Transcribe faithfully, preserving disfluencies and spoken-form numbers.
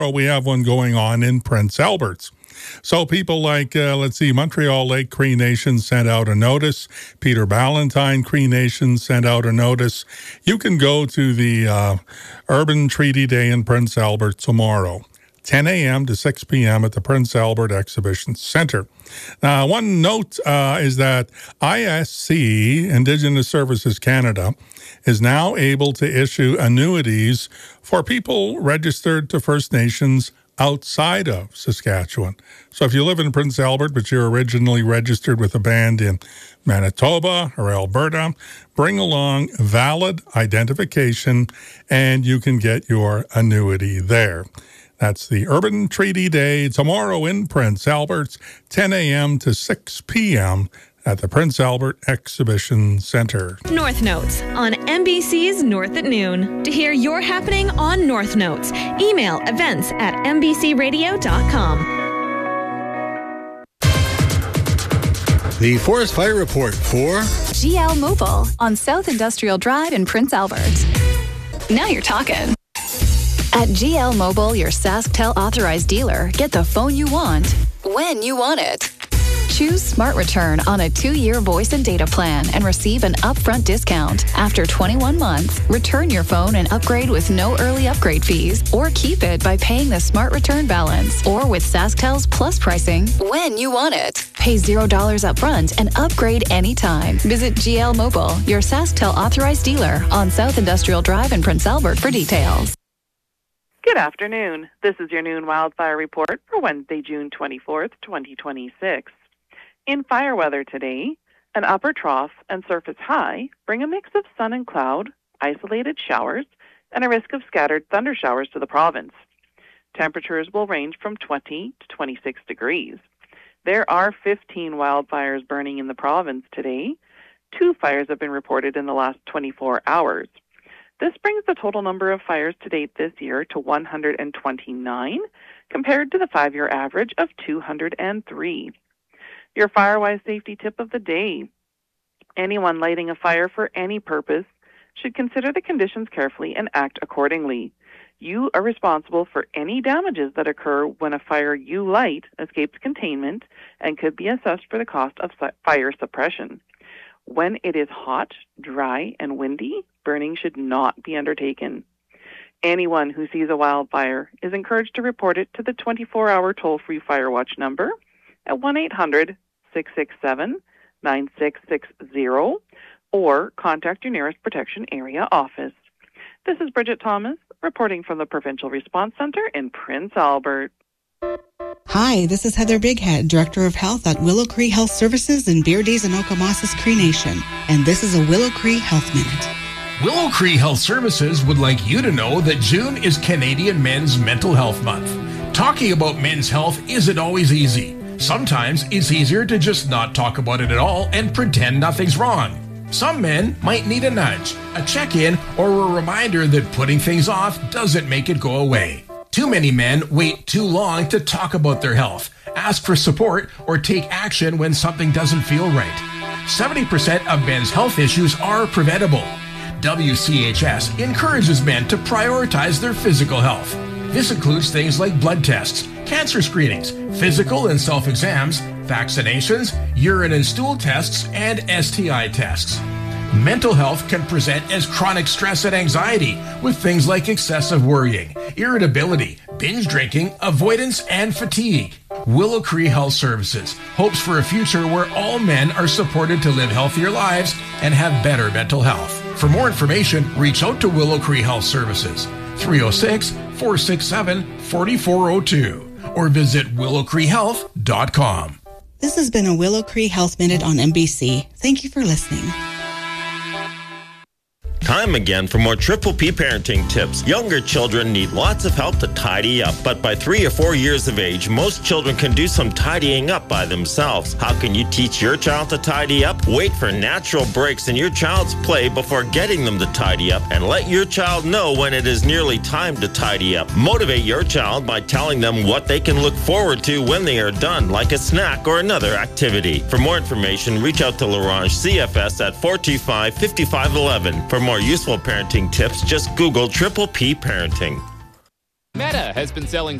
We have one going on in Prince Albert's. So people like, uh, let's see, Montreal Lake Cree Nation sent out a notice. Peter Ballantyne Cree Nation sent out a notice. You can go to the uh, Urban Treaty Day in Prince Albert tomorrow, ten a.m. to six p.m. at the Prince Albert Exhibition Centre. Now, one note uh, is that I S C, Indigenous Services Canada, is now able to issue annuities for people registered to First Nations outside of Saskatchewan. So if you live in Prince Albert, but you're originally registered with a band in Manitoba or Alberta, bring along valid identification and you can get your annuity there. That's the Urban Treaty Day tomorrow in Prince Albert, ten a.m. to six p.m. at the Prince Albert Exhibition Centre. North Notes on N B C's North at Noon. To hear your happening on North Notes, email events at n b c radio dot com. The Forest Fire Report for G L Mobile on South Industrial Drive in Prince Albert. Now you're talking. At G L Mobile, your SaskTel authorized dealer, get the phone you want when you want it. Choose Smart Return on a two-year voice and data plan and receive an upfront discount. After twenty-one months, return your phone and upgrade with no early upgrade fees, or keep it by paying the Smart Return balance, or with SaskTel's Plus pricing when you want it. Pay zero dollars upfront and upgrade anytime. Visit G L Mobile, your SaskTel authorized dealer on South Industrial Drive in Prince Albert for details. Good afternoon. This is your noon wildfire report for Wednesday, June twenty-fourth, twenty twenty-six. In fire weather today, an upper trough and surface high bring a mix of sun and cloud, isolated showers, and a risk of scattered thunder showers to the province. Temperatures will range from twenty to twenty-six degrees. There are fifteen wildfires burning in the province today. Two fires have been reported in the last twenty-four hours. This brings the total number of fires to date this year to one hundred twenty-nine, compared to the five-year average of two hundred three. Your Firewise safety tip of the day. Anyone lighting a fire for any purpose should consider the conditions carefully and act accordingly. You are responsible for any damages that occur when a fire you light escapes containment and could be assessed for the cost of fire suppression. When it is hot, dry, and windy, burning should not be undertaken. Anyone who sees a wildfire is encouraged to report it to the twenty-four hour toll-free Fire Watch number at one eight hundred, six six seven, nine six six zero or contact your nearest protection area office. This is Bridget Thomas reporting from the Provincial Response Centre in Prince Albert. Hi, this is Heather Bighead, Director of Health at Willow Cree Health Services in Beardies and Okamasas Cree Nation, and this is a Willow Cree Health Minute. Willow Cree Health Services would like you to know that June is Canadian Men's Mental Health Month. Talking about men's health isn't always easy. Sometimes it's easier to just not talk about it at all and pretend nothing's wrong. Some men might need a nudge, a check-in, or a reminder that putting things off doesn't make it go away. Too many men wait too long to talk about their health, ask for support, or take action when something doesn't feel right. seventy percent of men's health issues are preventable. W C H S encourages men to prioritize their physical health. This includes things like blood tests, cancer screenings, physical and self-exams, vaccinations, urine and stool tests, and S T I tests. Mental health can present as chronic stress and anxiety with things like excessive worrying, irritability, binge drinking, avoidance, and fatigue. Willow Cree Health Services hopes for a future where all men are supported to live healthier lives and have better mental health. For more information, reach out to Willow Cree Health Services, three oh six, four six seven, four four oh two, or visit willow cree health dot com. This has been a Willow Cree Health Minute on N B C. Thank you for listening. Time again for more Triple P parenting tips. Younger children need lots of help to tidy up, but by three or four years of age, most children can do some tidying up by themselves. How can you teach your child to tidy up? Wait for natural breaks in your child's play before getting them to tidy up, and let your child know when it is nearly time to tidy up. Motivate your child by telling them what they can look forward to when they are done, like a snack or another activity. For more information, reach out to Larange C F S at four two five, five five one one. For more useful parenting tips, just Google Triple P Parenting. Meta has been selling